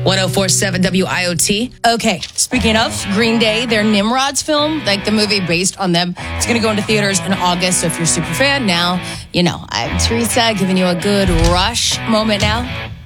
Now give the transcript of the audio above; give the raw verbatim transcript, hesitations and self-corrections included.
one oh four point seven W I O T. Okay, speaking of Green Day, their Nimrods film, like the movie based on them, it's going to go into theaters in August. So if you're a super fan now, you know, I'm Teresa giving you a good Rush moment now.